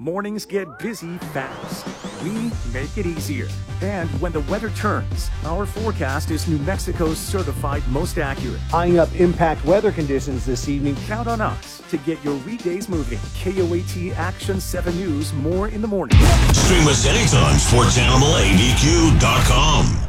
mornings get busy fast. We make it easier. And when the weather turns, our forecast is New Mexico's certified most accurate. Eyeing up impact weather conditions this evening. Count on us to get your weekdays moving. KOAT Action 7 News, more in the morning. Stream us anytime, sportsanimalabq.com.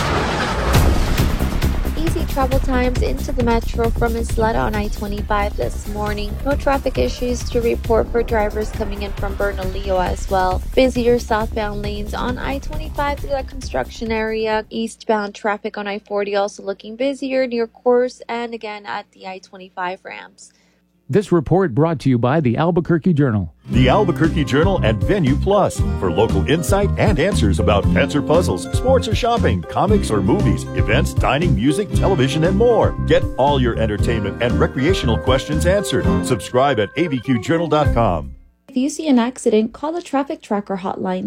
Easy travel times into the metro from Isleta on I-25 this morning. No traffic issues to report for drivers coming in from Bernalillo as well. Busier southbound lanes on I-25 through the construction area. Eastbound traffic on I-40 also looking busier near Course and again at the I-25 ramps. This report brought to you by the Albuquerque Journal. The Albuquerque Journal and Venue Plus for local insight and answers about pets or puzzles, sports or shopping, comics or movies, events, dining, music, television, and more. Get all your entertainment and recreational questions answered. Subscribe at abqjournal.com. If you see an accident, call the Traffic Tracker hotline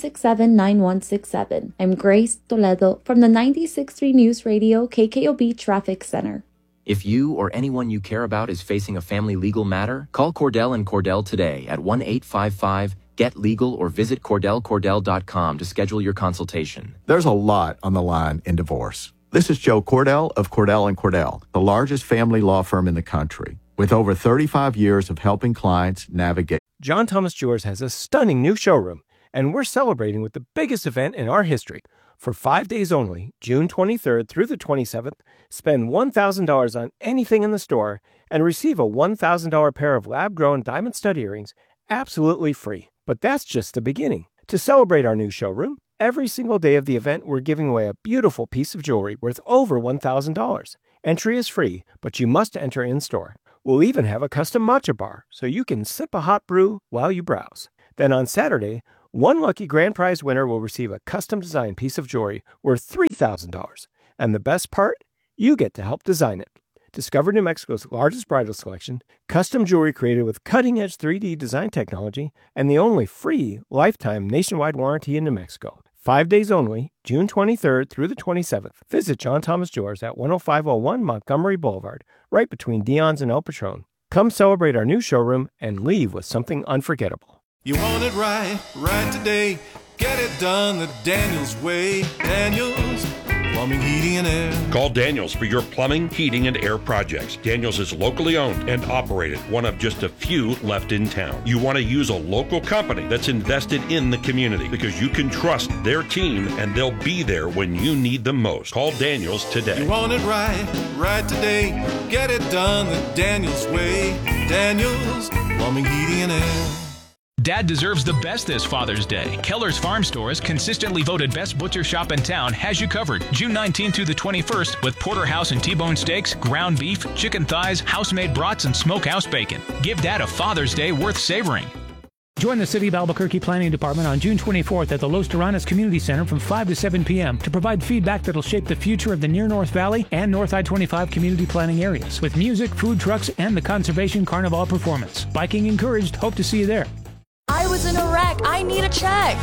767-9167. I'm Grace Toledo from the 96.3 News Radio KKOB Traffic Center. If you or anyone you care about is facing a family legal matter, call Cordell and Cordell today at 1-855-GET-LEGAL or visit CordellCordell.com to schedule your consultation. There's a lot on the line in divorce. This is Joe Cordell of Cordell & Cordell, the largest family law firm in the country, with over 35 years of helping clients navigate. John Thomas Jewelers has a stunning new showroom, and we're celebrating with the biggest event in our history. For 5 days only, June 23rd through the 27th, spend $1,000 on anything in the store and receive a $1,000 pair of lab-grown diamond stud earrings absolutely free. But that's just the beginning. To celebrate our new showroom, every single day of the event, we're giving away a beautiful piece of jewelry worth over $1,000. Entry is free, but you must enter in-store. We'll even have a custom matcha bar, so you can sip a hot brew while you browse. Then on Saturday, one lucky grand prize winner will receive a custom-designed piece of jewelry worth $3,000. And the best part? You get to help design it. Discover New Mexico's largest bridal selection, custom jewelry created with cutting-edge 3D design technology, and the only free lifetime nationwide warranty in New Mexico. 5 days only, June 23rd through the 27th. Visit John Thomas Jewelers at 10501 Montgomery Boulevard, right between Dion's and El Patron. Come celebrate our new showroom and leave with something unforgettable. You want it right today. Get it done the Daniels way. Daniels Plumbing, Heating, and Air. Call Daniels for your plumbing, heating, and air projects. Daniels is locally owned and operated, one of just a few left in town. You want to use a local company that's invested in the community because you can trust their team and they'll be there when you need them most. Call Daniels today. You want it right today. Get it done the Daniels way. Daniels Plumbing, Heating, and Air. Dad deserves the best this Father's Day. Keller's Farm Stores, consistently voted best butcher shop in town, has you covered. June 19th through the 21st with porterhouse and T-bone steaks, ground beef, chicken thighs, house-made brats, and smokehouse bacon. Give Dad a Father's Day worth savoring. Join the City of Albuquerque Planning Department on June 24th at the Los Terranas Community Center from 5 to 7 p.m. to provide feedback that'll shape the future of the Near North Valley and North I-25 community planning areas with music, food trucks, and the Conservation Carnival performance. Biking encouraged. Hope to see you there. I was in a wreck. I need a check.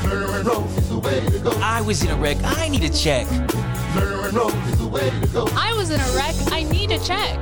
I was in a wreck. I need a check. I was in a wreck. I need a check.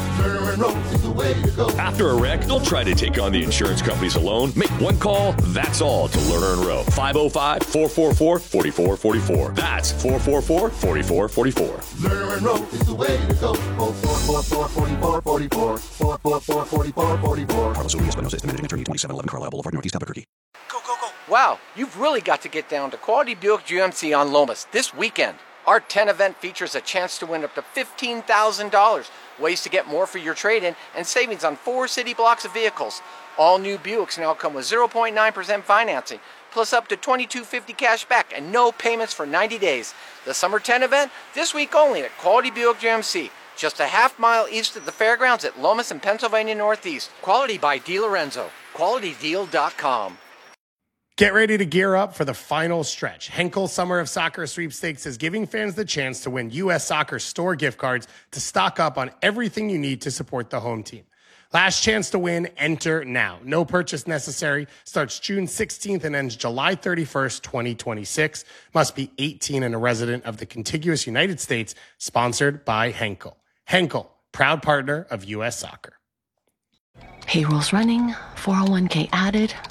After a wreck, don't try to take on the insurance companies alone. Make one call, that's all, to Lerner and Rowe. 505-444-4444. That's 444-4444. Lerner and Rowe is the way to go. 444-4444. 444-4444. Carlos Urias, Espinosa, estimated attorney, 2711 Carlisle Boulevard, Northeast Albuquerque. Go, go, go. Wow, you've really got to get down to Quality Buick GMC on Lomas this weekend. Our 10 event features a chance to win up to $15,000, ways to get more for your trade-in, and savings on 4 city blocks of vehicles. All new Buicks now come with 0.9% financing, plus up to $2,250 cash back and no payments for 90 days. The Summer 10 event, this week only at Quality Buick GMC, just a half-mile east of the fairgrounds at Lomas and Pennsylvania Northeast. Quality by DiLorenzo. QualityDeal.com. Get ready to gear up for the final stretch. Henkel Summer of Soccer Sweepstakes is giving fans the chance to win U.S. Soccer store gift cards to stock up on everything you need to support the home team. Last chance to win, enter now. No purchase necessary. Starts June 16th and ends July 31st, 2026. Must be 18 and a resident of the contiguous United States. Sponsored by Henkel. Henkel, proud partner of U.S. Soccer. Payroll's running, 401k added.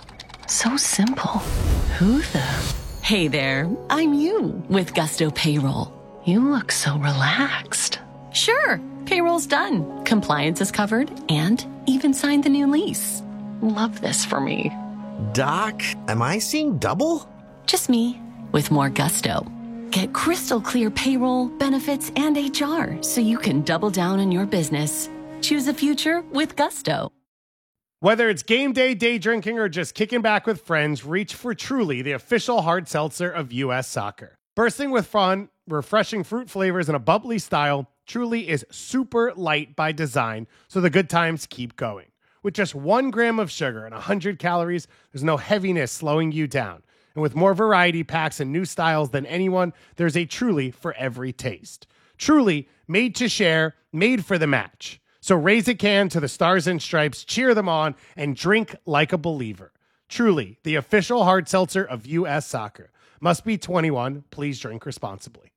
So simple. Who the? Hey there, I'm you with Gusto Payroll. You look so relaxed. Sure, payroll's done. Compliance is covered and even signed the new lease. Love this for me. Doc, am I seeing double? Just me with more gusto. Get crystal clear payroll, benefits, and HR so you can double down on your business. Choose a future with Gusto. Whether it's game day, day drinking, or just kicking back with friends, reach for Truly, the official hard seltzer of U.S. Soccer. Bursting with fun, refreshing fruit flavors, and a bubbly style, Truly is super light by design, so the good times keep going. With just 1 gram of sugar and 100 calories, there's no heaviness slowing you down. And with more variety packs and new styles than anyone, there's a Truly for every taste. Truly, made to share, made for the match. So raise a can to the Stars and Stripes, cheer them on, and drink like a believer. Truly, the official hard seltzer of U.S. Soccer. Must be 21. Please drink responsibly.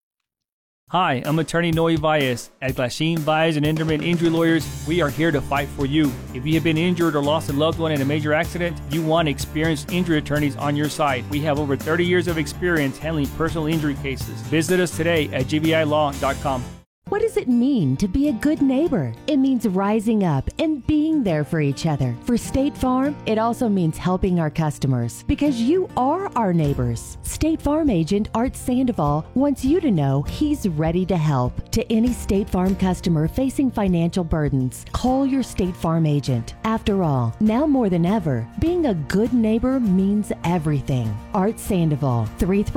Hi, I'm attorney Noe Valles. At Glasheen Valles and Intermittent Injury Lawyers, we are here to fight for you. If you have been injured or lost a loved one in a major accident, you want experienced injury attorneys on your side. We have over 30 years of experience handling personal injury cases. Visit us today at gvilaw.com. What does it mean to be a good neighbor? It means rising up and being there for each other. For State Farm, it also means helping our customers because you are our neighbors. State Farm agent Art Sandoval wants you to know he's ready to help. To any State Farm customer facing financial burdens, call your State Farm agent. After all, now more than ever, being a good neighbor means everything. Art Sandoval,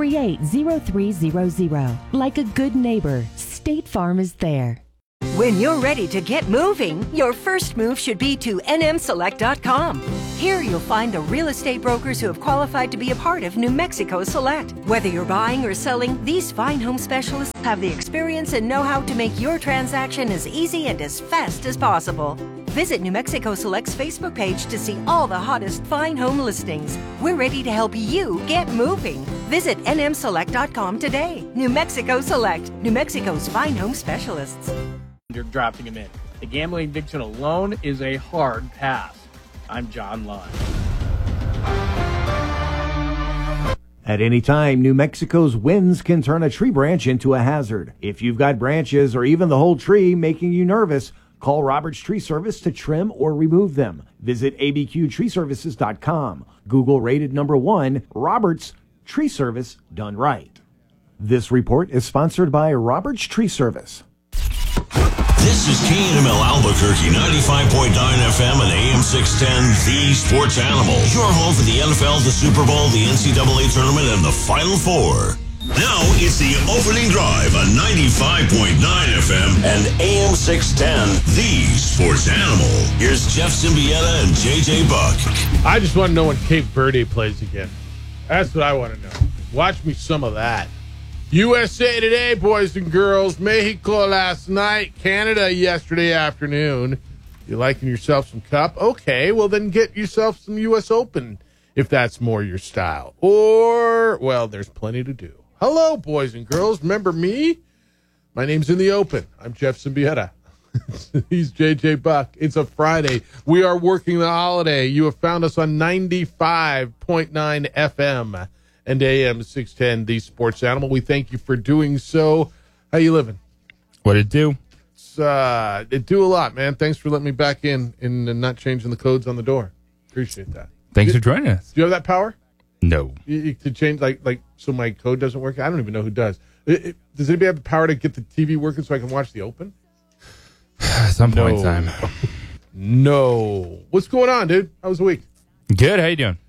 338-0300. Like a good neighbor, State Farm is there. When you're ready to get moving, your first move should be to nmselect.com. Here you'll find the real estate brokers who have qualified to be a part of New Mexico Select. Whether you're buying or selling, these fine home specialists have the experience and know-how to make your transaction as easy and as fast as possible. Visit New Mexico Select's Facebook page to see all the hottest fine home listings. We're ready to help you get moving. Visit nmselect.com today. New Mexico Select, New Mexico's fine home specialists. You're dropping him in. The gambling addiction alone is a hard pass. I'm John Lund. At any time, New Mexico's winds can turn a tree branch into a hazard. If you've got branches or even the whole tree making you nervous, call Roberts Tree Service to trim or remove them. Visit abqtreeservices.com. Google rated #1, Roberts Tree Service done right. This report is sponsored by Roberts Tree Service. This is KNML Albuquerque, 95.9 FM and AM 610, the Sports Animal. Your home for the NFL, the Super Bowl, the NCAA Tournament, and the Final Four. Now it's the opening drive on 95.9 FM and AM 610, the Sports Animal. Here's Jeff Symbieta and JJ Buck. I just want to know when Cape Verde plays again. That's what I want to know. Watch me some of that. USA Today, boys and girls. Mexico last night. Canada yesterday afternoon. You liking yourself some cup? Okay, well then get yourself some U.S. Open if that's more your style. Or, well, there's plenty to do. Hello, boys and girls. Remember me? My name's in the Open. I'm Jeff Symbieta. He's JJ Buck. It's a Friday. We are working the holiday. You have found us on 95.9 FM and AM 610, the Sports Animal. We thank you for doing so. How you living? What'd it do? It do a lot, man. Thanks for letting me back in and not changing the codes on the door. Appreciate that. Thanks for joining us. Do you have that power? No. To change, like, so my code doesn't work? I don't even know who does. Does anybody have the power to get the TV working so I can watch the Open? At some point in time. No. What's going on, dude? How was the week? Good. How you doing?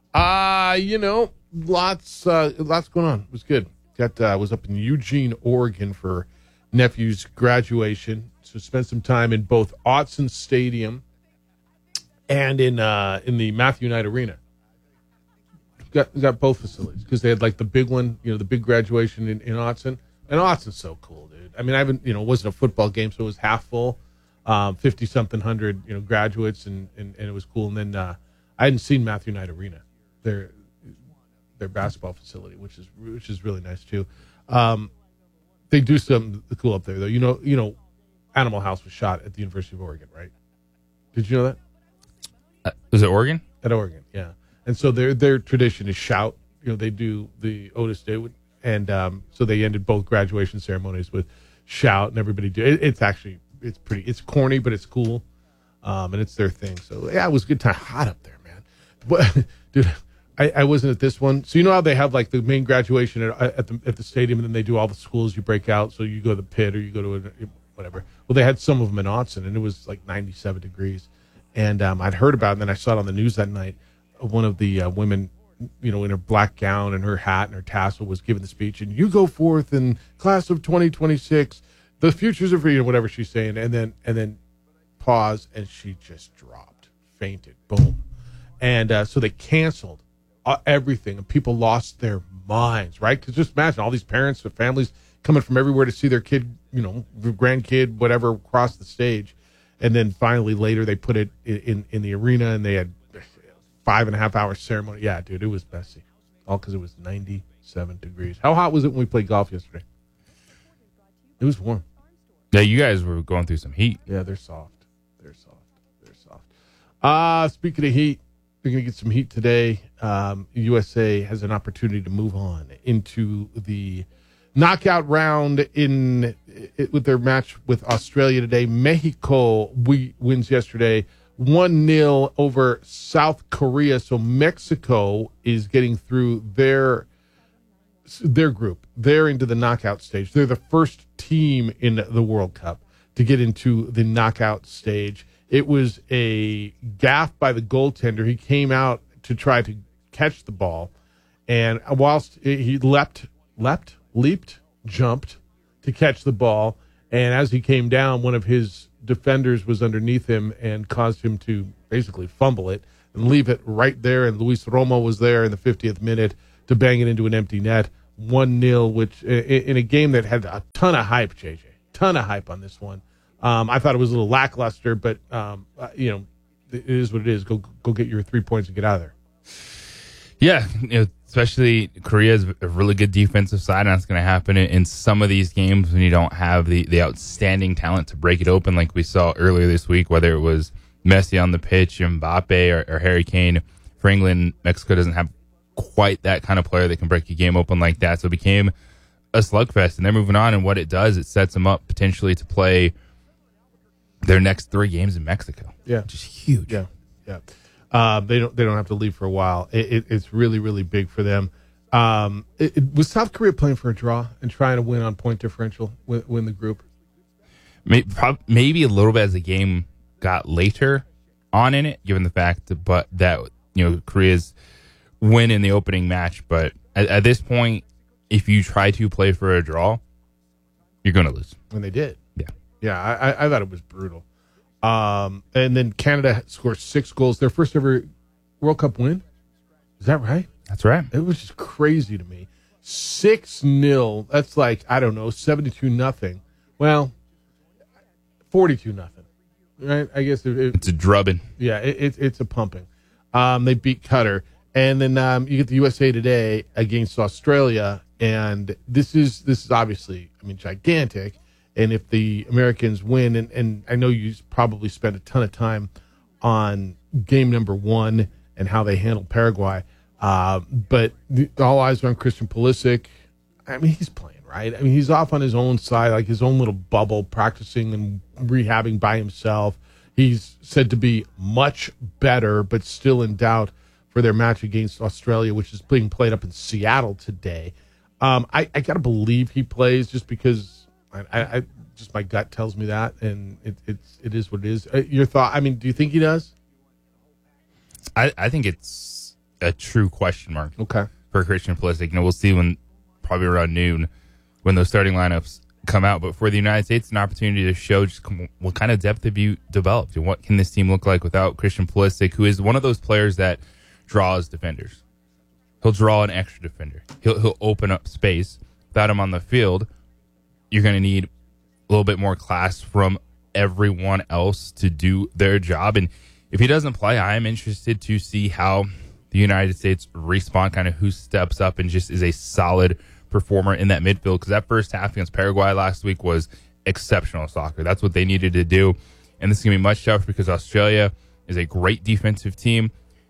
Lots going on. It was good. Was up in Eugene, Oregon for nephew's graduation. So spent some time in both Autzen Stadium and in the Matthew Knight Arena. Got both facilities because they had like the big one, the big graduation in Autzen. And Autzen's so cool, dude. I mean, it wasn't a football game, so it was half full, 50-something hundred, graduates, and it was cool. And then I hadn't seen Matthew Knight Arena, their basketball facility, which is really nice too. They do something cool up there, though. Animal House was shot at the University of Oregon, right? Did you know that? Was it Oregon? At Oregon, yeah. And so their tradition is shout. They do the Otis Day, and so they ended both graduation ceremonies with shout, and everybody do. It's corny, but it's cool, and it's their thing. So yeah, it was a good time. Hot up there, man. But dude, I wasn't at this one. So how they have like the main graduation at the stadium, and then they do all the schools. You break out, so you go to the pit or you go to whatever. Well, they had some of them in Autzen, and it was like 97 degrees. And I'd heard about it, and then I saw it on the news that night. One of the women, in her black gown and her hat and her tassel, was giving the speech, and you go forth in class of 2026, the futures of freedom, whatever she's saying, and then pause, and she just dropped, fainted, boom. And so they canceled everything, and people lost their minds, right? Because just imagine all these parents and families coming from everywhere to see their kid, grandkid, whatever, across the stage. And then finally later they put it in the arena, and they had 5.5 hour ceremony. Yeah, dude, it was messy. All because it was 97 degrees. How hot was it when we played golf yesterday? It was warm. Yeah, you guys were going through some heat. Yeah, they're soft. Speaking of heat, they're going to get some heat today. USA has an opportunity to move on into the knockout round with their match with Australia today. Mexico wins yesterday 1-0 over South Korea. So Mexico is getting through their group. They're into the knockout stage. They're the first team in the World Cup to get into the knockout stage. It was a gaffe by the goaltender. He came out to try to catch the ball, and whilst he leaped, jumped to catch the ball, and as he came down, one of his defenders was underneath him and caused him to basically fumble it and leave it right there, and Luis Romo was there in the 50th minute to bang it into an empty net. 1-0, which in a game that had a ton of hype, JJ. Ton of hype on this one. I thought it was a little lackluster, but it is what it is. Go get your 3 points and get out of there. Yeah, especially Korea's a really good defensive side, and that's going to happen in some of these games when you don't have the outstanding talent to break it open, like we saw earlier this week, whether it was Messi on the pitch, Mbappe, or Harry Kane. For England, Mexico doesn't have quite that kind of player that can break a game open like that, so it became a slugfest, and they're moving on, and what it does, it sets them up potentially to play their next 3 games in Mexico. Yeah, which is huge. Yeah. They don't have to leave for a while. It's really, really big for them. Was South Korea playing for a draw and trying to win on point differential, win the group? Maybe a little bit as the game got later on in it, given the fact that Korea's win in the opening match. But at this point, if you try to play for a draw, you're going to lose. And they did. Yeah, I thought it was brutal. And then Canada scored 6 goals. Their first ever World Cup win. Is that right? That's right. It was just crazy to me. 6-0. That's like, I don't know, 72-0. Well, 42-0. Right? I guess it's a drubbing. Yeah, it's a pumping. They beat Qatar. And then you get the USA Today against Australia. And this is obviously, gigantic. And if the Americans win, and I know you probably spent a ton of time on game number 1 and how they handled Paraguay, but all eyes are on Christian Pulisic. He's playing, right? He's off on his own side, like his own little bubble, practicing and rehabbing by himself. He's said to be much better, but still in doubt for their match against Australia, which is being played up in Seattle today. I got to believe he plays just because I just my gut tells me that, and it is what it is. Your thought? Do you think he does? I think it's a true question mark. Okay. For Christian Pulisic, we'll see when probably around noon when those starting lineups come out. But for the United States, an opportunity to show just what kind of depth have you developed, and what can this team look like without Christian Pulisic, who is one of those players that draws defenders. He'll draw an extra defender. He'll open up space. Without him on the field, you're going to need a little bit more class from everyone else to do their job. And if he doesn't play, I am interested to see how the United States respond, kind of who steps up and just is a solid performer in that midfield. Because that first half against Paraguay last week was exceptional soccer. That's what they needed to do. And this is going to be much tougher because Australia is a great defensive team.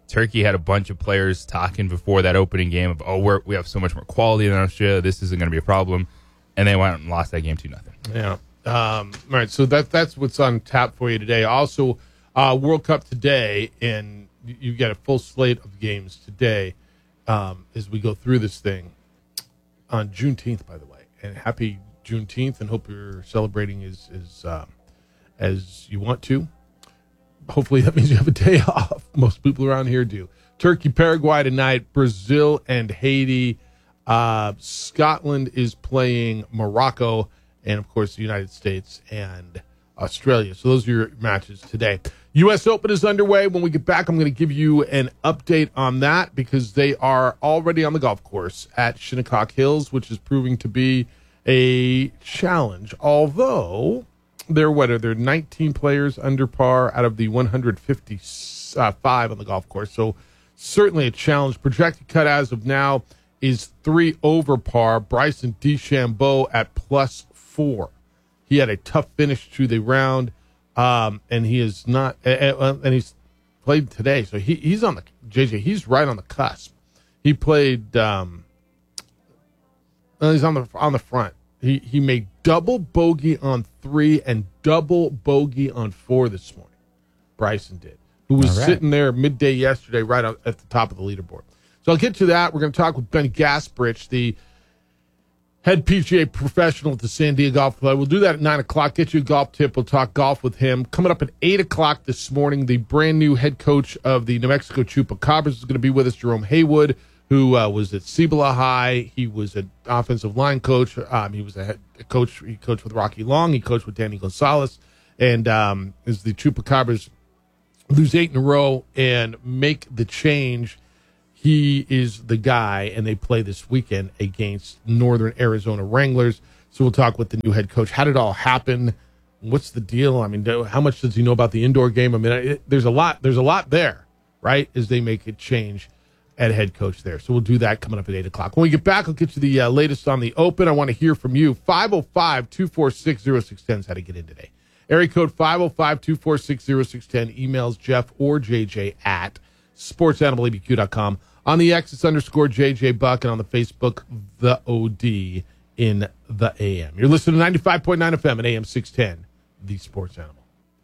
Turkey had a bunch of players talking before that opening game of, we have so much more quality than Australia. This isn't going to be a problem. And they went and lost that game 2-0. Yeah. All right. So that's what's on tap for you today. Also, World Cup today, and you get a full slate of games today as we go through this thing on Juneteenth, by the way. And happy Juneteenth, and hope you're celebrating as you want to. Hopefully that means you have a day off. Most people around here do. Turkey, Paraguay tonight, Brazil and Haiti. Scotland is playing Morocco, and, of course, the United States and Australia. So those are your matches today. U.S. Open is underway. When we get back, I'm going to give you an update on that because they are already on the golf course at Shinnecock Hills, which is proving to be a challenge. Although there are 19 players under par out of the 155 on the golf course. So certainly a challenge. Projected cut as of now is 3 over par. Bryson DeChambeau at +4. He had a tough finish to the round, and he is not. And he's played today, so he's on the JJ. He's right on the cusp. He played. He's on the front. He made double bogey on 3 and double bogey on 4 this morning. Bryson did, who was sitting there midday yesterday, right at the top of the leaderboard. So I'll get to that. We're going to talk with Ben Gasparich, the head PGA professional at the Sandia Golf Club. We'll do that at 9 o'clock. Get you a golf tip. We'll talk golf with him. Coming up at 8 o'clock this morning, the brand new head coach of the New Mexico Chupacabras is going to be with us, Jerome Haywood, who was at Cibola High. He was an offensive line coach. He was a head coach. He coached with Rocky Long. He coached with Danny Gonzalez. And as the Chupacabras lose 8 in a row and make the change, he is the guy, and they play this weekend against Northern Arizona Wranglers. So we'll talk with the new head coach. How did it all happen? What's the deal? I mean, how much does he know about the indoor game? I mean, there's a lot there, right, as they make a change at head coach there. So we'll do that coming up at 8 o'clock. When we get back, I'll get you the latest on the Open. I want to hear from you. 505-246-0610 is how to get in today. Area code 505-246-0610. Emails Jeff or JJ at sportsanimallabq.com. On the X, it's _JJ Buck, and on the Facebook, the OD in the AM. You're listening to 95.9 FM and AM 610, the Sports Animal.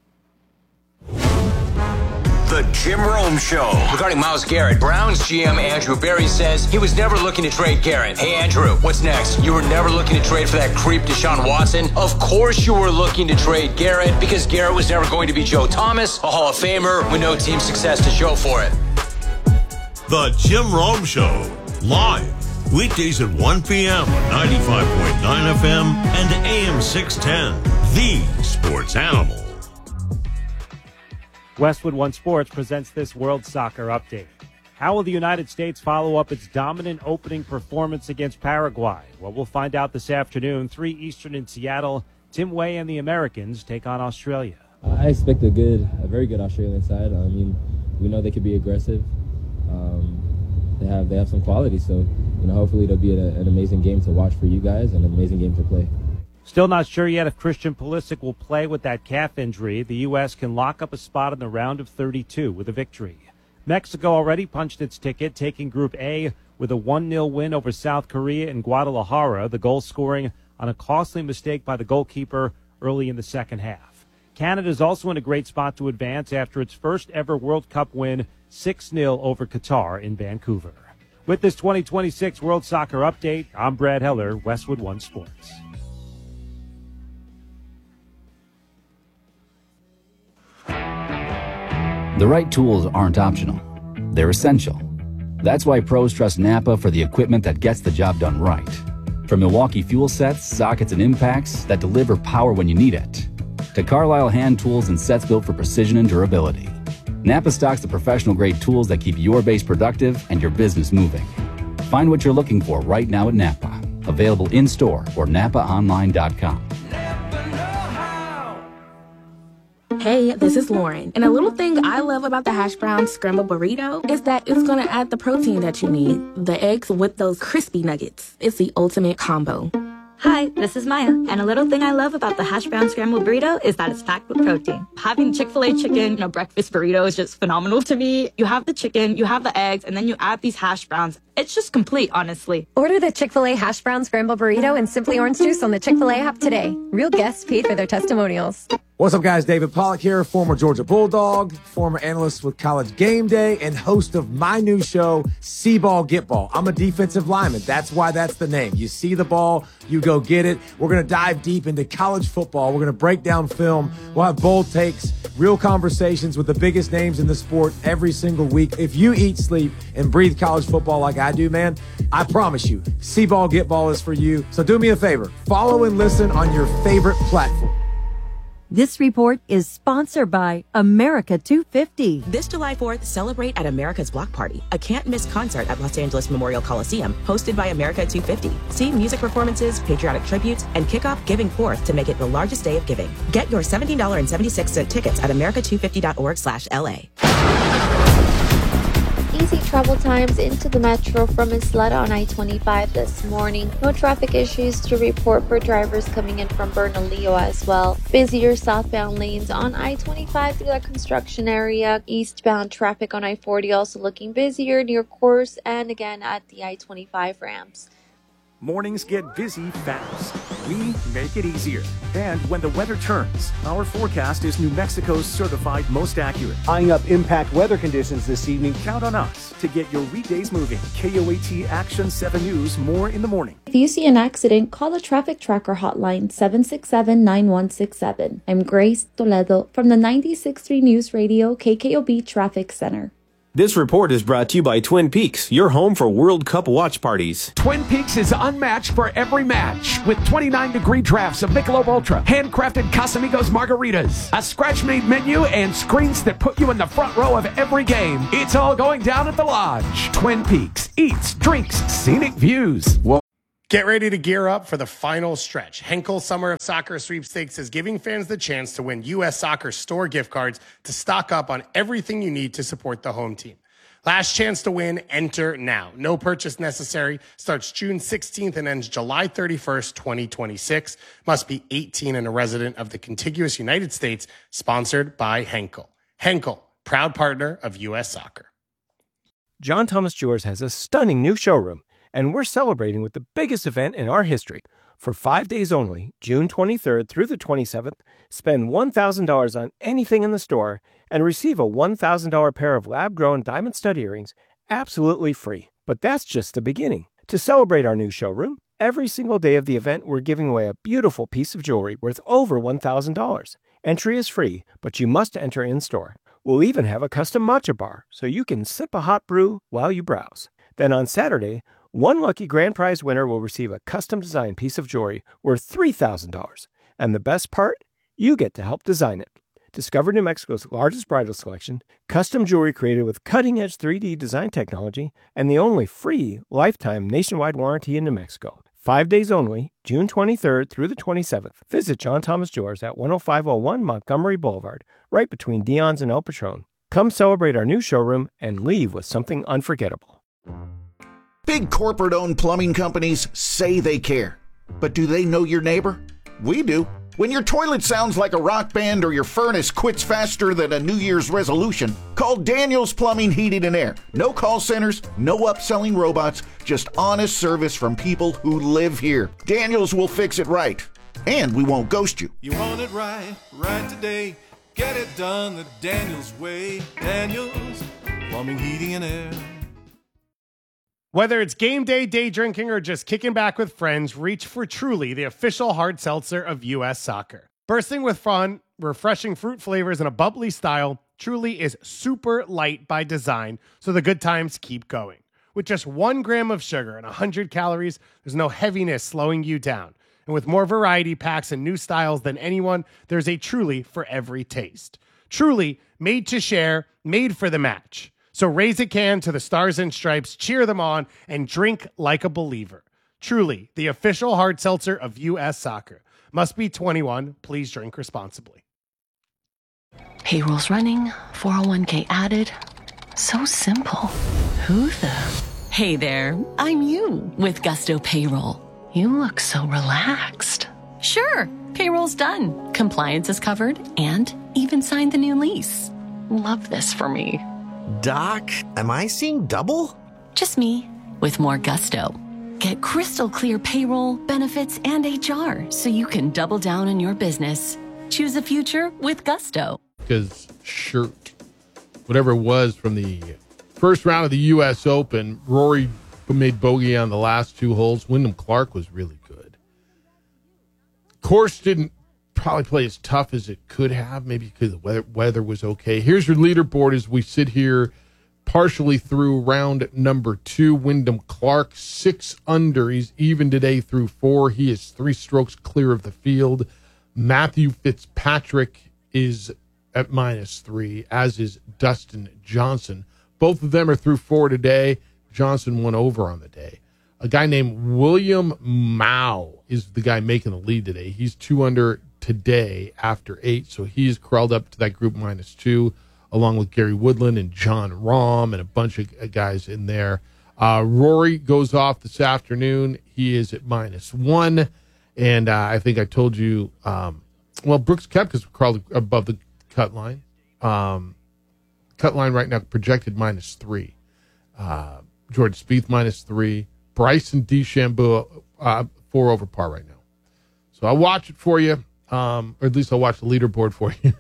The Jim Rome Show. Regarding Myles Garrett, Browns GM Andrew Berry says he was never looking to trade Garrett. Hey, Andrew, what's next? You were never looking to trade for that creep Deshaun Watson? Of course you were looking to trade Garrett because Garrett was never going to be Joe Thomas, a Hall of Famer with no team success to show for it. The Jim Rome Show, live, weekdays at 1 p.m. on 95.9 FM and AM 610, the Sports Animal. Westwood One Sports presents this World Soccer Update. How will the United States follow up its dominant opening performance against Paraguay? Well, we'll find out this afternoon. 3 Eastern in Seattle. Tim Way and the Americans take on Australia. I expect a very good Australian side. I mean, we know they could be aggressive. They have some quality, so hopefully it'll be an amazing game to watch for you guys and an amazing game to play. Still not sure yet if Christian Pulisic will play with that calf injury. The U.S. can lock up a spot in the round of 32 with a victory. Mexico already punched its ticket, taking Group A with a 1-0 win over South Korea in Guadalajara, the goal scoring on a costly mistake by the goalkeeper early in the second half. Canada is also in a great spot to advance after its first ever World Cup win, 6-0 over Qatar in Vancouver. With this 2026 World Soccer Update, I'm Brad Heller, Westwood One Sports. The right tools aren't optional. They're essential. That's why pros trust Napa for the equipment that gets the job done right. From Milwaukee fuel sets, sockets, and impacts that deliver power when you need it, to Carlisle hand tools and sets built for precision and durability. Napa stocks the professional-grade tools that keep your base productive and your business moving. Find what you're looking for right now at Napa. Available in-store or NapaOnline.com. Hey, this is Lauren. And a little thing I love about the Hash Brown Scramble Burrito is that it's going to add the protein that you need. The eggs with those crispy nuggets. It's the ultimate combo. Hi, this is Maya, and a little thing I love about the hash brown scrambled burrito is that it's packed with protein. Having Chick-fil-A chicken, breakfast burrito is just phenomenal to me. You have the chicken, you have the eggs, and then you add these hash browns. It's just complete, honestly. Order the Chick-fil-A hash brown scrambled burrito and Simply Orange Juice on the Chick-fil-A app today. Real guests paid for their testimonials. What's up, guys? David Pollack here, former Georgia Bulldog, former analyst with College Game Day, and host of my new show, See Ball, Get Ball. I'm a defensive lineman. That's why that's the name. You see the ball, you go get it. We're going to dive deep into college football. We're going to break down film. We'll have bold takes, real conversations with the biggest names in the sport every single week. If you eat, sleep, and breathe college football like I do, man, I promise you, See Ball, Get Ball is for you. So do me a favor. Follow and listen on your favorite platform. This report is sponsored by America 250. This July 4th, celebrate at America's Block Party, a can't-miss concert at Los Angeles Memorial Coliseum, hosted by America 250. See music performances, patriotic tributes, and kick off Giving Forth to make it the largest day of giving. Get your $17.76 tickets at america250.org/LA. Easy travel times into the metro from Isleta on I-25 this morning. No traffic issues to report for drivers coming in from Bernalillo as well. Busier southbound lanes on I-25 through the construction area. Eastbound traffic on I-40 also looking busier near Course and again at the I-25 ramps. Mornings get busy fast. We make it easier. And when the weather turns, our forecast is New Mexico's certified most accurate. Eyeing up impact weather conditions this evening. Count on us to get your weekdays moving. KOAT Action 7 News, more in the morning. If you see an accident, call the Traffic Tracker hotline 767-9167. I'm Grace Toledo from the 96.3 News Radio KKOB Traffic Center. This report is brought to you by Twin Peaks, your home for World Cup watch parties. Twin Peaks is unmatched for every match with 29-degree drafts of Michelob Ultra, handcrafted Casamigos margaritas, a scratch-made menu, and screens that put you in the front row of every game. It's all going down at the Lodge. Twin Peaks eats, drinks, scenic views. Get ready to gear up for the final stretch. Henkel Summer of Soccer Sweepstakes is giving fans the chance to win U.S. Soccer store gift cards to stock up on everything you need to support the home team. Last chance to win, enter now. No purchase necessary. Starts June 16th and ends July 31st, 2026. Must be 18 and a resident of the contiguous United States. Sponsored by Henkel. Henkel, proud partner of U.S. Soccer. John Thomas Jewelers has a stunning new showroom, and we're celebrating with the biggest event in our history. For 5 days only, June 23rd through the 27th, spend $1,000 on anything in the store and receive a $1,000 pair of lab-grown diamond stud earrings absolutely free. But that's just the beginning. To celebrate our new showroom, every single day of the event, we're giving away a beautiful piece of jewelry worth over $1,000. Entry is free, but you must enter in-store. We'll even have a custom matcha bar, so you can sip a hot brew while you browse. Then on Saturday, one lucky grand prize winner will receive a custom-designed piece of jewelry worth $3,000. And the best part? You get to help design it. Discover New Mexico's largest bridal selection, custom jewelry created with cutting-edge 3D design technology, and the only free lifetime nationwide warranty in New Mexico. 5 days only, June 23rd through the 27th. Visit John Thomas Jewelers at 10501 Montgomery Boulevard, right between Dion's and El Patron. Come celebrate our new showroom and leave with something unforgettable. Big corporate-owned plumbing companies say they care. But do they know your neighbor? We do. When your toilet sounds like a rock band or your furnace quits faster than a New Year's resolution, call Daniels Plumbing, Heating, and Air. No call centers, no upselling robots, just honest service from people who live here. Daniels will fix it right. And we won't ghost you. You want it right, right today. Get it done the Daniels way. Daniels Plumbing, Heating, and Air. Whether it's game day, day drinking, or just kicking back with friends, reach for Truly, the official hard seltzer of U.S. Soccer. Bursting with fun, refreshing fruit flavors, and a bubbly style, Truly is super light by design, so the good times keep going. With just 1 gram of sugar and 100 calories, there's no heaviness slowing you down. And with more variety packs and new styles than anyone, there's a Truly for every taste. Truly, made to share, made for the match. So raise a can to the Stars and Stripes, cheer them on, and drink like a believer. Truly, the official hard seltzer of U.S. Soccer. Must be 21. Please drink responsibly. Payroll's running, 401k added. So simple. Who the? Hey there, I'm you with Gusto Payroll. You look so relaxed. Sure, payroll's done. Compliance is covered and even signed the new lease. Love this for me. Doc, am I seeing double? Just me, with more gusto. Get crystal clear payroll, benefits, and HR so you can double down on your business. Choose a future with gusto. Because shirt, whatever it was from the first round of the U.S. Open, Rory made bogey on the last 2 holes. Wyndham Clark was really good. Course didn't probably play as tough as it could have, maybe because the weather was okay. Here's your leaderboard as we sit here partially through round number 2. Wyndham Clark, 6 under. He's even today through 4. He is 3 strokes clear of the field. Matthew Fitzpatrick is at -3, as is Dustin Johnson. Both of them are through 4 today. Johnson won over on the day. A guy named William Mao is the guy making the lead today. He's 2 under today after 8, so he's crawled up to that group -2, along with Gary Woodland and John Rahm and a bunch of guys in there. Rory goes off this afternoon. He is at -1, and I think I told you, Brooks Koepka's crawled above the cut line. Cut line right now projected -3. Jordan Spieth -3. Bryson DeChambeau 4 over par right now. So I'll watch it for you, or at least I'll watch the leaderboard for you.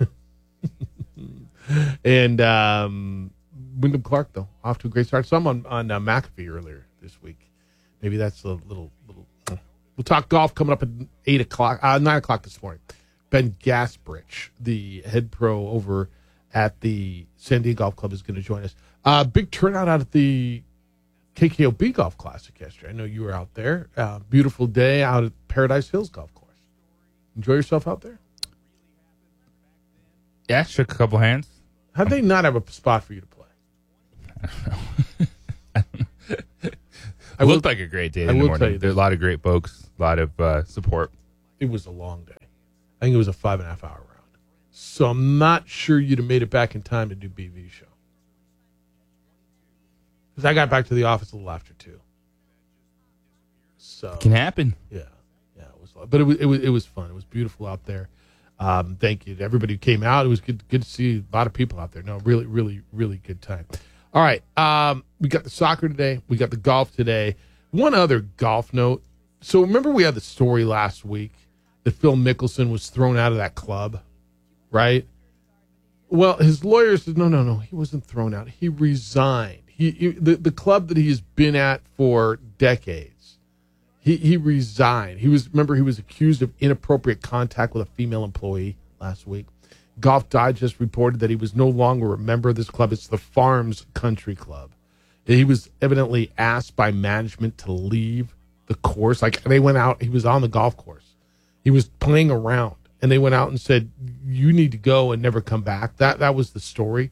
And Wyndham Clark, though, off to a great start. Some on McAfee earlier this week. Maybe that's a little. We'll talk golf coming up at 9 o'clock this morning. Ben Gasbridge, the head pro over at the San Diego Golf Club, is going to join us. Big turnout out at the KKOB Golf Classic yesterday. I know you were out there. Beautiful day out at Paradise Hills Golf Course. Enjoy yourself out there? Yeah, shook a couple hands. How'd they not have a spot for you to play? I don't know. It looked like a great day in the morning. There are a lot of great folks, a lot of support. It was a long day. I think it was a 5.5 hour round. So I'm not sure you'd have made it back in time to do BV show. Because I got back to the office a little after 2. So it can happen. Yeah, it was. But it was fun. It was beautiful out there. Thank you to everybody who came out. It was good to see a lot of people out there. No, really, really, really good time. All right, we got the soccer today. We got the golf today. One other golf note. So remember we had the story last week that Phil Mickelson was thrown out of that club, right? Well, his lawyer said, no, he wasn't thrown out. He resigned. The club that he's been at for decades, he resigned. He was accused of inappropriate contact with a female employee last week. Golf Digest reported that he was no longer a member of this club. It's the Farms Country Club. He was evidently asked by management to leave the course. Like, they went out. He was on the golf course. He was playing around, and they went out and said, "You need to go and never come back." That was the story.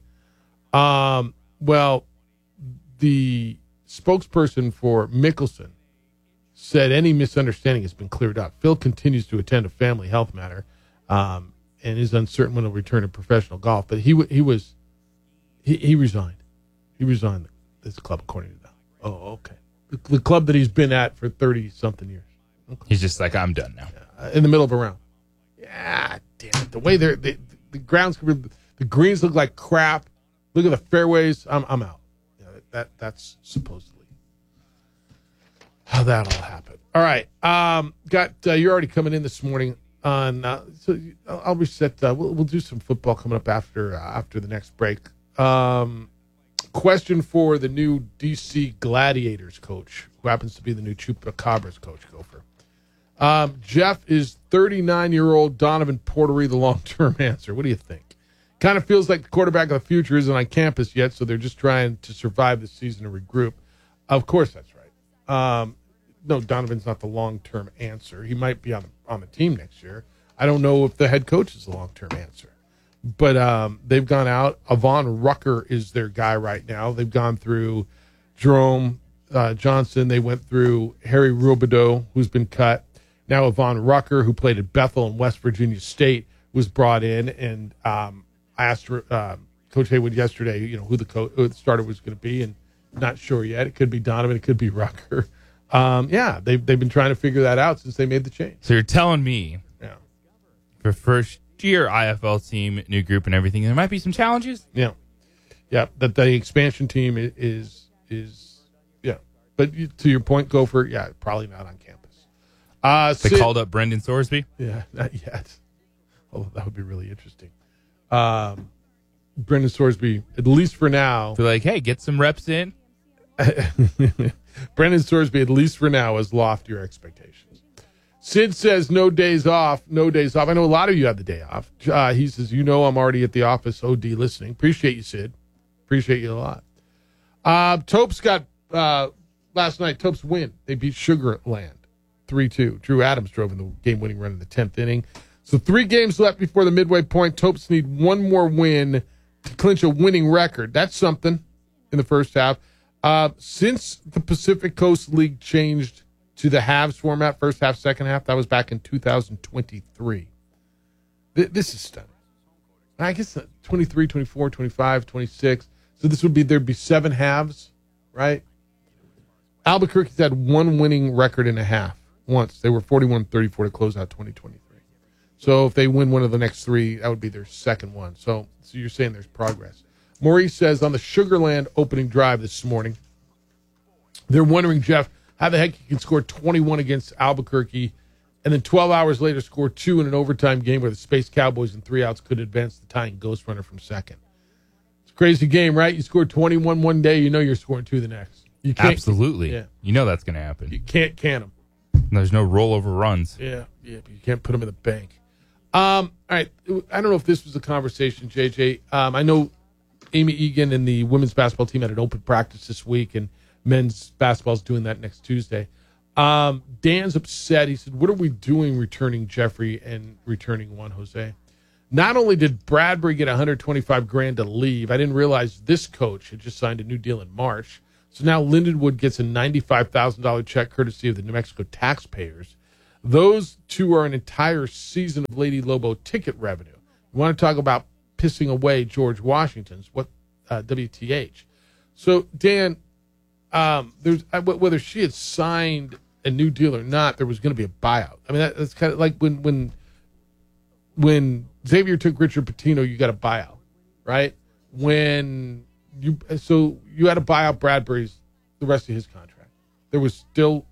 Well, the spokesperson for Mickelson said any misunderstanding has been cleared up. Phil continues to attend a family health matter, and is uncertain when he'll return to professional golf. But he resigned. He resigned this club, according to that. Oh, okay. The club that he's been at for 30-something years. Okay. He's just like, I'm done now. In the middle of a round. Yeah, damn it. The way the grounds, the greens look like crap. Look at the fairways. I'm out. Yeah, that's supposedly how that all happened. All right. You're already coming in this morning on. So I'll reset. We'll do some football coming up after the next break. Question for the new DC Gladiators coach, who happens to be the new Chupacabras coach, Gopher. Jeff, is 39-year-old Donovan Portery the long-term answer? What do you think? Kind of feels like the quarterback of the future isn't on campus yet, so they're just trying to survive the season and regroup. Of course that's right. No, Donovan's not the long-term answer. He might be on the team next year. I don't know if the head coach is the long-term answer. But they've gone out. Avon Rucker is their guy right now. They've gone through Jerome Johnson. They went through Harry Robideau, who's been cut. Now Avon Rucker, who played at Bethel and West Virginia State, was brought in. And I asked Coach Haywood yesterday, who the starter was going to be, and not sure yet. It could be Donovan. It could be Rucker. they've been trying to figure that out since they made the change. So you're telling me, for first year IFL team, new group and everything, there might be some challenges? Yeah. That the expansion team is But to your point, Gopher, probably not on campus. They called up Brendan Sorsby? Yeah, not yet. Although that would be really interesting. Brendan Sorsby, at least for now. They're like, hey, get some reps in. Brendan Sorsby, at least for now, has loftier expectations. Sid says no days off. I know a lot of you had the day off. He says, I'm already at the office OD listening. Appreciate you, Sid. Appreciate you a lot. Topes got, last night, Topes win. They beat Sugarland 3-2. Drew Adams drove in the game-winning run in the 10th inning. So 3 games left before the midway point. Topes need one more win to clinch a winning record. That's something in the first half. Since the Pacific Coast League changed to the halves format, first half, second half, that was back in 2023. This is stunning. I guess 23, 24, 25, 26. So this would be, there'd be 7 halves, right? Albuquerque's had one winning record and a half once. They were 41-34 to close out 2023. So if they win one of the next 3, that would be their second one. So you're saying there's progress. Maurice says on the Sugarland opening drive this morning, they're wondering, Jeff, how the heck you can score 21 against Albuquerque and then 12 hours later score 2 in an overtime game where the Space Cowboys in 3 outs could advance the tying ghost runner from second. It's a crazy game, right? You score 21 one day, you're scoring 2 the next. You can't, absolutely. Yeah. That's going to happen. You can't can them. There's no rollover runs. Yeah, but you can't put them in the bank. All right. I don't know if this was a conversation, JJ. I know Amy Egan and the women's basketball team had an open practice this week, and men's basketball is doing that next Tuesday. Dan's upset. He said, what are we doing returning Jeffrey and returning Juan Jose? Not only did Bradbury get $125,000 to leave, I didn't realize this coach had just signed a new deal in March. So now Lindenwood gets a $95,000 check courtesy of the New Mexico taxpayers. Those two are an entire season of Lady Lobo ticket revenue. You want to talk about pissing away George Washington's, WTH. So, Dan, there's whether she had signed a new deal or not, there was going to be a buyout. I mean, that's kind of like when Xavier took Richard Pitino, you got a buyout, right? You had to buy out Bradbury's the rest of his contract. There was still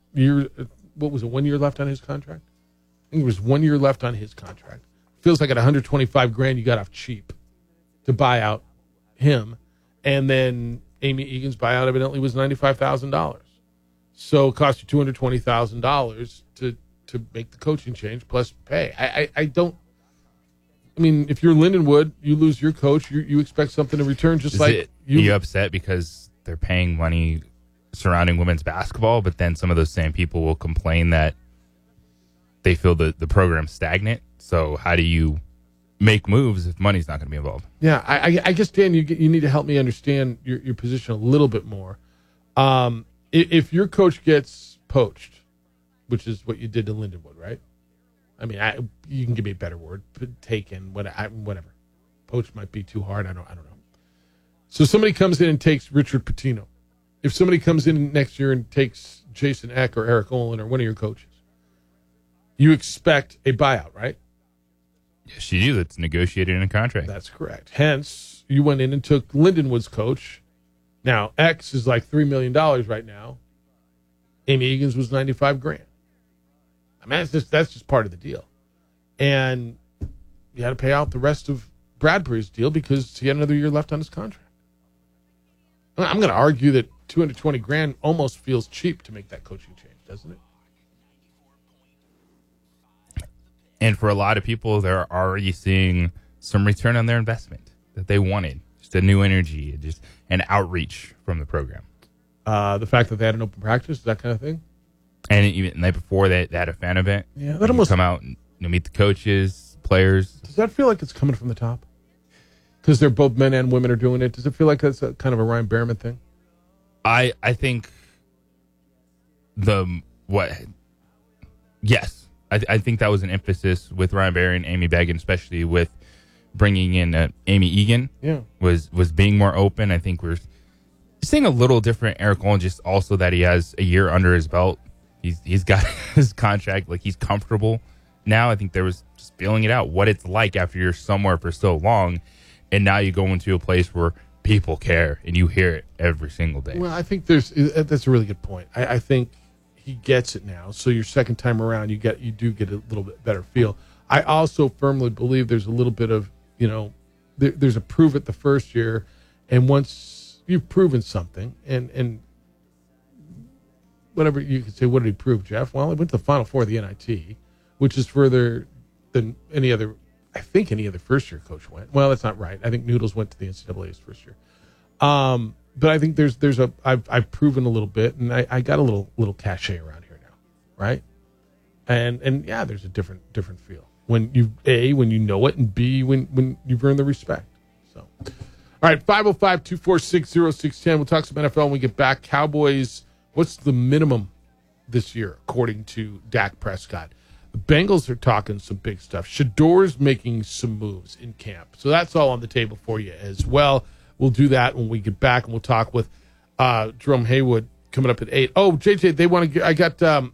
1 year left on his contract? I think there was 1 year left on his contract. Feels like at $125,000 you got off cheap to buy out him, and then Amy Egan's buyout evidently was $95,000. So it cost you $220,000 to make the coaching change plus pay. I mean, if you're Lindenwood, you lose your coach, you expect something in return. Are you upset because they're paying money surrounding women's basketball, but then some of those same people will complain that they feel the program's stagnant? So how do you make moves if money's not going to be involved? Yeah, I guess, Dan, you need to help me understand your position a little bit more. If your coach gets poached, which is what you did to Lindenwood, right? I mean, you can give me a better word, taken, whatever. Poached might be too hard. I don't know. So somebody comes in and takes Richard Pitino. If somebody comes in next year and takes Jason Eck or Eric Olin or one of your coaches, you expect a buyout, right? Yes, you do. That's negotiated in a contract. That's correct. Hence, you went in and took Lindenwood's coach. Now, X is like $3 million right now. Amy Egan's was $95,000. I mean, that's just part of the deal. And you had to pay out the rest of Bradbury's deal because he had another year left on his contract. I'm going to argue that $220,000 almost feels cheap to make that coaching change, doesn't it? And for a lot of people, they're already seeing some return on their investment that they wanted. Just a new energy, just an outreach from the program. The fact that they had an open practice, that kind of thing? And even the night before, they had a fan event. Yeah, that almost come out and meet the coaches, players. Does that feel like it's coming from the top? Because they're both men and women are doing it. Does it feel like that's a kind of a Ryan Behrman thing? I think yes. I think that was an emphasis with Ryan Barry and Amy Began, especially with bringing in Amy Egan. Yeah, was being more open. I think This thing a little different, Eric Olin, just also that he has a year under his belt. He's got his contract, like he's comfortable now. I think there was just feeling it out, what it's like after you're somewhere for so long, and now you go into a place where people care and you hear it every single day. Well, I think that's a really good point. I think he gets it now. So your second time around, you do get a little bit better feel. I also firmly believe there's a little bit of, there's a prove it the first year, and once you've proven something, and whatever you could say, what did he prove, Jeff? Well, he went to the Final Four of the NIT, which is further than any other first-year coach went. Well, that's not right. I think Noodles went to the NCAA's first year. But I think I've proven a little bit, and I got a little cachet around here now, right? And yeah, there's a different feel when you know it, and B, when you've earned the respect. So, all right, 505-246-0610. We'll talk some NFL when we get back. Cowboys, what's the minimum this year, according to Dak Prescott? The Bengals are talking some big stuff. Shador's making some moves in camp. So that's all on the table for you as well. We'll do that when we get back, and we'll talk with Jerome Haywood coming up at 8. Oh, JJ, they want to. I got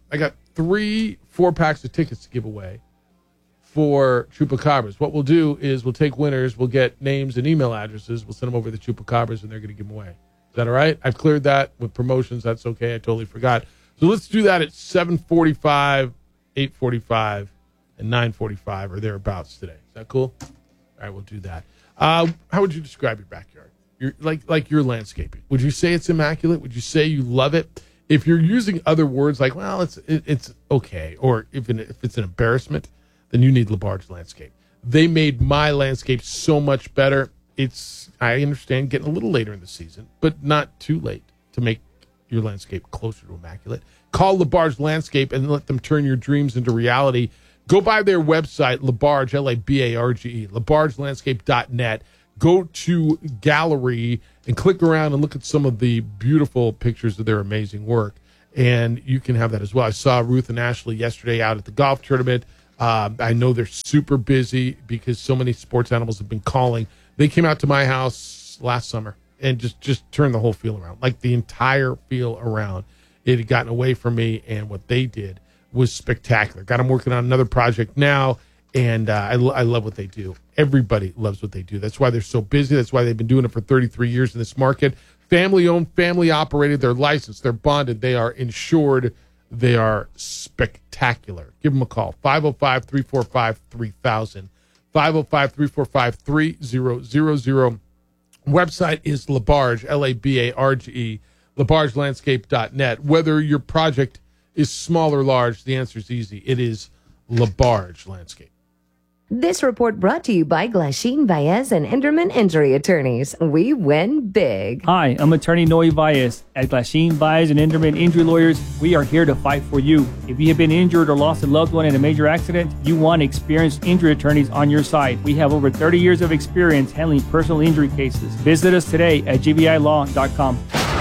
3 4-packs of tickets to give away for Chupacabras. What we'll do is we'll take winners. We'll get names and email addresses. We'll send them over to the Chupacabras, and they're going to give them away. Is that all right? I've cleared that with promotions. That's okay. I totally forgot. So let's do that at 7:45, 8:45, and 9:45 or thereabouts today. Is that cool? All right, we'll do that. How would you describe your backyard? You're like your landscaping. Would you say it's immaculate? Would you say you love it? If you're using other words like, well, it's okay, or if it's an embarrassment, then you need LaBarge Landscape. They made my landscape so much better. I understand getting a little later in the season, but not too late to make your landscape closer to immaculate. Call LaBarge Landscape and let them turn your dreams into reality. Go by their website, LaBarge, LaBarge, LaBargeLandscape.net. Go to gallery and click around and look at some of the beautiful pictures of their amazing work. And you can have that as well. I saw Ruth and Ashley yesterday out at the golf tournament. I know they're super busy because so many sports animals have been calling. They came out to my house last summer and just turned the whole feel around, like the entire feel around. It had gotten away from me, and what they did was spectacular. Got them working on another project now, and I love what they do. Everybody loves what they do. That's why they're so busy. That's why they've been doing it for 33 years in this market. Family-owned, family-operated. They're licensed. They're bonded. They are insured. They are spectacular. Give them a call, 505-345-3000, 505-345-3000. Website is LaBarge, LaBarge, LaBargeLandscape.net. Whether your project is small or large, the answer is easy. It is LaBarge Landscape. This report brought to you by Glasheen, Baez, and Enderman Injury Attorneys. We win big. Hi, I'm attorney Noe Baez. At Glasheen, Baez, and Enderman Injury Lawyers, we are here to fight for you. If you have been injured or lost a loved one in a major accident, you want experienced injury attorneys on your side. We have over 30 years of experience handling personal injury cases. Visit us today at gbilaw.com.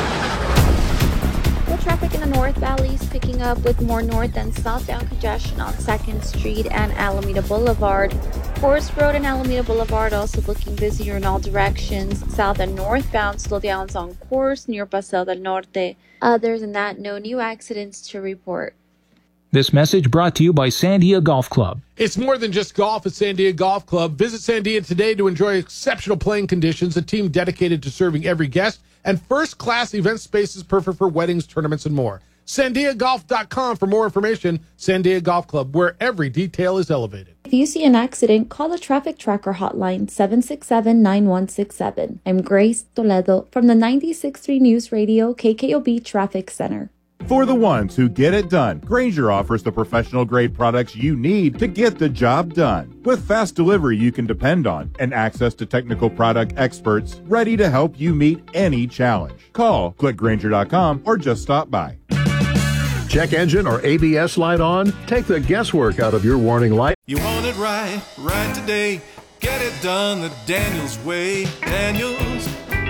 Traffic in the North Valley is picking up with more north and southbound congestion on 2nd Street and Alameda Boulevard. Forest Road and Alameda Boulevard also looking busier in all directions. South and northbound slowdowns on course near Paseo del Norte. Other than that, no new accidents to report. This message brought to you by Sandia Golf Club. It's more than just golf at Sandia Golf Club. Visit Sandia today to enjoy exceptional playing conditions, a team dedicated to serving every guest, and first-class event spaces perfect for weddings, tournaments, and more. SandiaGolf.com for more information. Sandia Golf Club, where every detail is elevated. If you see an accident, call the Traffic Tracker hotline 767-9167. I'm Grace Toledo from the 96.3 News Radio KKOB Traffic Center. For the ones who get it done, Grainger offers the professional-grade products you need to get the job done. With fast delivery you can depend on and access to technical product experts ready to help you meet any challenge. Call, click Grainger.com, or just stop by. Check engine or ABS light on? Take the guesswork out of your warning light. You want it right today. Get it done the Daniels way. Daniels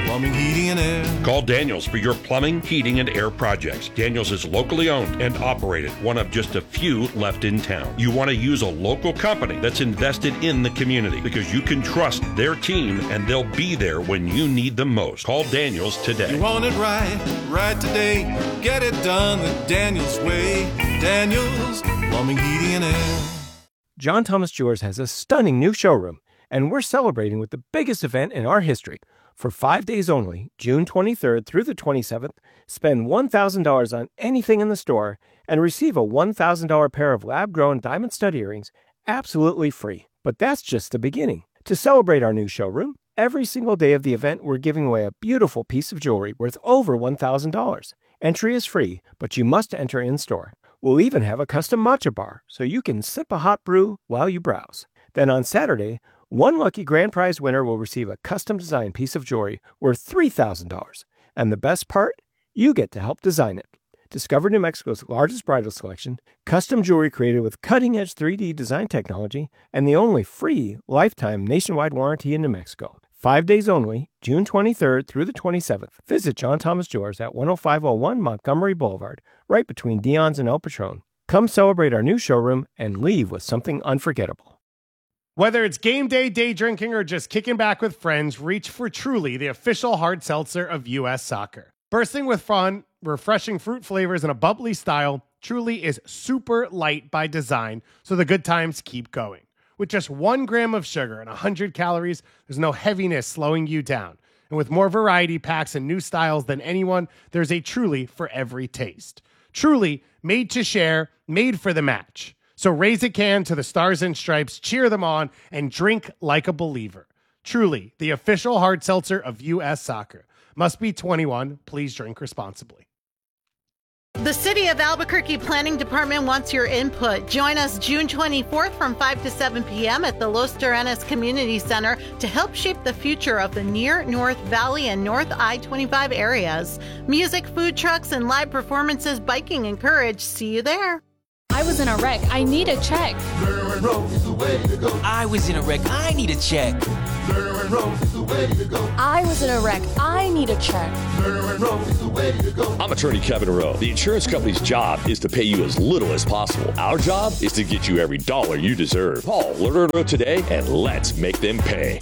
Plumbing, heating, and air. Call Daniels for your plumbing, heating, and air projects. Daniels is locally owned and operated, one of just a few left in town. You want to use a local company that's invested in the community because you can trust their team and they'll be there when you need them most. Call Daniels today. You want it right today. Get it done the Daniels way. Daniels, plumbing, heating, and air. John Thomas Jewelers has a stunning new showroom, and we're celebrating with the biggest event in our history. For 5 days only, June 23rd through the 27th, spend $1,000 on anything in the store and receive a $1,000 pair of lab-grown diamond stud earrings absolutely free. But that's just the beginning. To celebrate our new showroom, every single day of the event, we're giving away a beautiful piece of jewelry worth over $1,000. Entry is free, but you must enter in-store. We'll even have a custom matcha bar, so you can sip a hot brew while you browse. Then on Saturday, one lucky grand prize winner will receive a custom-designed piece of jewelry worth $3,000. And the best part? You get to help design it. Discover New Mexico's largest bridal selection, custom jewelry created with cutting-edge 3D design technology, and the only free lifetime nationwide warranty in New Mexico. 5 days only, June 23rd through the 27th. Visit John Thomas Jewelers at 10501 Montgomery Boulevard, right between Dion's and El Patron. Come celebrate our new showroom and leave with something unforgettable. Whether it's game day, day drinking, or just kicking back with friends, reach for Truly, the official hard seltzer of U.S. Soccer. Bursting with fun, refreshing fruit flavors, and a bubbly style, Truly is super light by design, so the good times keep going. With just 1 gram of sugar and 100 calories, there's no heaviness slowing you down. And with more variety packs and new styles than anyone, there's a Truly for every taste. Truly, made to share, made for the match. So raise a can to the Stars and Stripes, cheer them on, and drink like a believer. Truly, the official hard seltzer of U.S. Soccer. Must be 21. Please drink responsibly. The City of Albuquerque Planning Department wants your input. Join us June 24th from 5 to 7 p.m. at the Los Terrenos Community Center to help shape the future of the near North Valley and North I-25 areas. Music, food trucks, and live performances, biking, and courage. See you there. I was in a wreck. I need a check. Lerner and Rose is the way to go. I was in a wreck. I need a check. Lerner and Rose is the way to go. I was in a wreck. I need a check. Lerner and Rose is the way to go. I'm attorney Kevin Rowe. The insurance company's job is to pay you as little as possible. Our job is to get you every dollar you deserve. Call Lerner and Rowe today and let's make them pay.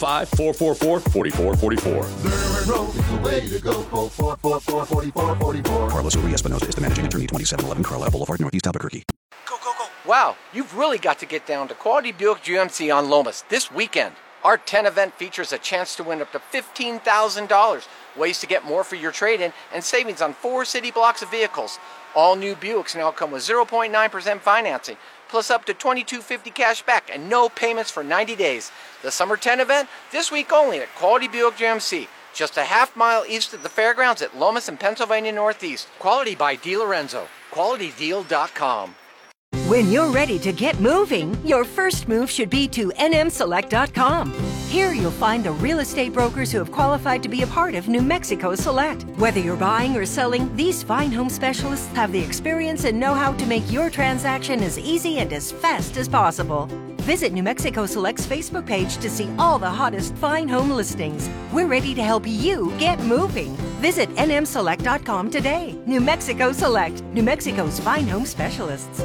505-444-4444. Lerner and Rose is the way to go. Call 444-4444. Carlos Uri Espinosa is the managing attorney, 2711 Carlisle Boulevard, Northeast Albuquerque. Wow, you've really got to get down to Quality Buick GMC on Lomas this weekend. Our 10 event features a chance to win up to $15,000, ways to get more for your trade-in, and savings on 4 city blocks of vehicles. All new Buicks now come with 0.9% financing, plus up to $22.50 cash back and no payments for 90 days. The Summer 10 event, this week only at Quality Buick GMC. Just a half-mile east of the fairgrounds at Lomas and Pennsylvania Northeast. Quality by DeLorenzo. QualityDeal.com. When you're ready to get moving, your first move should be to nmselect.com. Here you'll find the real estate brokers who have qualified to be a part of New Mexico Select. Whether you're buying or selling, these fine home specialists have the experience and know-how to make your transaction as easy and as fast as possible. Visit New Mexico Select's Facebook page to see all the hottest fine home listings. We're ready to help you get moving. Visit nmselect.com today. New Mexico Select, New Mexico's fine home specialists.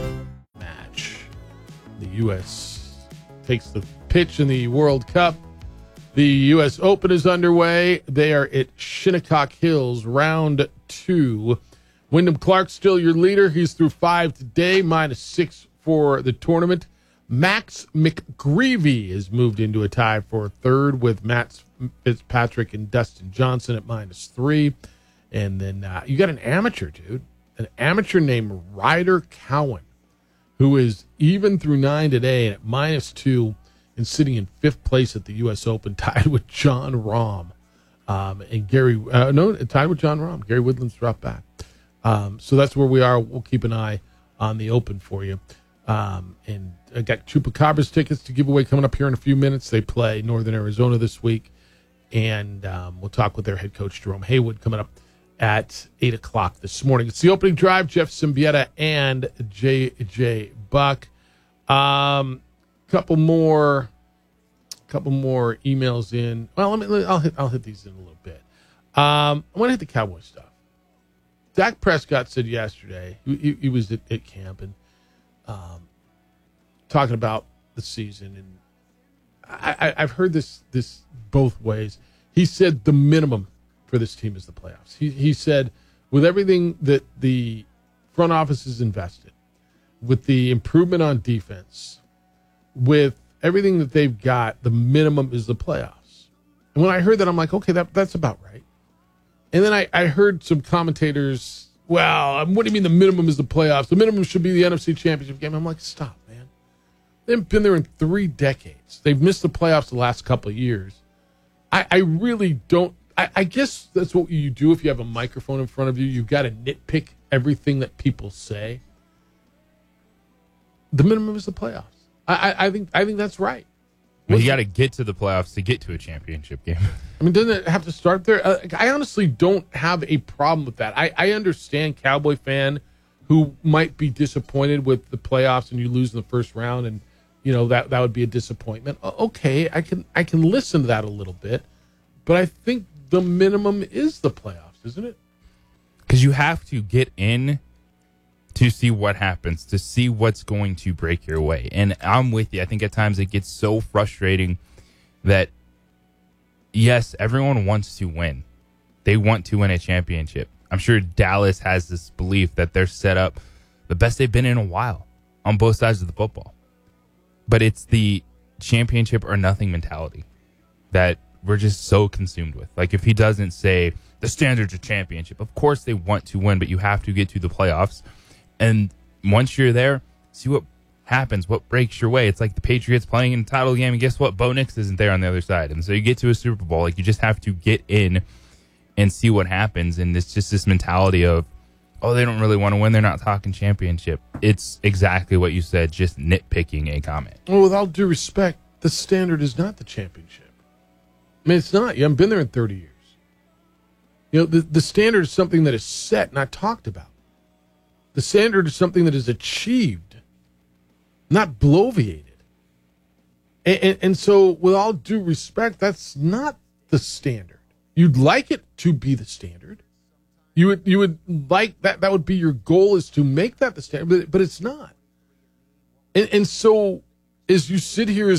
The U.S. takes the pitch in the World Cup. The U.S. Open is underway. They are at Shinnecock Hills, round 2. Wyndham Clark still your leader. He's through 5 today, -6 for the tournament. Max McGreevy has moved into a tie for 3rd with Matt Fitzpatrick and Dustin Johnson at -3. And then you got an amateur, dude. An amateur named Ryder Cowan, who is even through 9 today and at -2 and sitting in 5th place at the U.S. Open, tied with John Rahm. And tied with John Rahm. Gary Woodland's dropped back. So that's where we are. We'll keep an eye on the Open for you. And I got Chupacabras tickets to give away coming up here in a few minutes. They play Northern Arizona this week. And we'll talk with their head coach, Jerome Haywood, coming up at 8 o'clock this morning. It's the opening drive. Jeff Symbieta and J.J. Buck. Couple more emails in. Well, I'll hit these in a little bit. I want to hit the Cowboy stuff. Dak Prescott said yesterday, he was at camp and talking about the season, and I've heard this both ways. He said the minimum for this team is the playoffs. He said with everything that the front office has invested, with the improvement on defense, with everything that they've got, the minimum is the playoffs. And when I heard that, I'm like, okay, that's about right. And then I heard some commentators, well, what do you mean the minimum is the playoffs? The minimum should be the NFC Championship game. I'm like, stop, man. They've been there in 3 decades. They've missed the playoffs the last couple of years. I really don't. I guess that's what you do if you have a microphone in front of you. You've got to nitpick everything that people say. The minimum is the playoffs. I think that's right. Well, you got to get to the playoffs to get to a championship game. I mean, doesn't it have to start there? I honestly don't have a problem with that. I understand Cowboy fan who might be disappointed with the playoffs and you lose in the first round, and that would be a disappointment. Okay, I can listen to that a little bit, but I think the minimum is the playoffs, isn't it? Because you have to get in to see what happens, to see what's going to break your way. And I'm with you. I think at times it gets so frustrating that, yes, everyone wants to win. They want to win a championship. I'm sure Dallas has this belief that they're set up the best they've been in a while on both sides of the football. But it's the championship or nothing mentality that we're just so consumed with. Like, if he doesn't say the standards of championship, of course they want to win, but you have to get to the playoffs. And once you're there, see what happens, what breaks your way. It's like the Patriots playing in a title game, and guess what? Bo Nix isn't there on the other side. And so you get to a Super Bowl. Like, you just have to get in and see what happens. And it's just this mentality of, oh, they don't really want to win. They're not talking championship. It's exactly what you said, just nitpicking a comment. Well, with all due respect, the standard is not the championship. I mean, it's not. You haven't been there in 30 years. The standard is something that is set, not talked about. The standard is something that is achieved, not bloviated. And so, with all due respect, that's not the standard. You'd like it to be the standard. You would like that. That would be your goal, is to make that the standard, but it's not. And so, as you sit here as